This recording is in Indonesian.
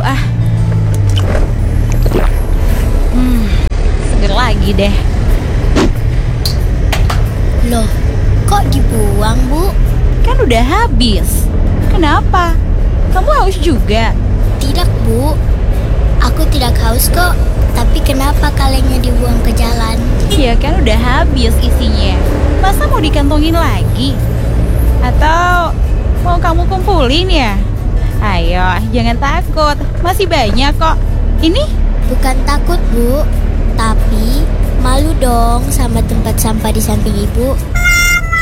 ah. Seger lagi deh. Loh, kok dibuang, Bu? Kan udah habis. Kenapa? Kamu haus juga? Tidak, Bu. Aku tidak haus kok. Tapi kenapa kalengnya dibuang ke jalan? Ya kan udah habis isinya. Masa mau dikantongin lagi? Atau mau kamu kumpulin ya? Ayo, jangan takut. Masih banyak kok. Ini? Bukan takut, Bu. Tapi malu dong sama tempat sampah di samping Ibu.